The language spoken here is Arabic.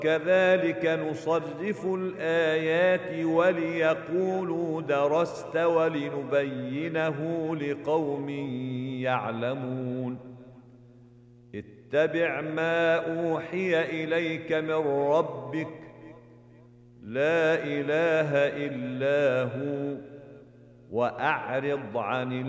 كذلك نصرف الآيات وليقولوا درست ولنبينه لقوم يعلمون اتبع ما أوحي إليك من ربك لا إله إلا هو وأعرض عن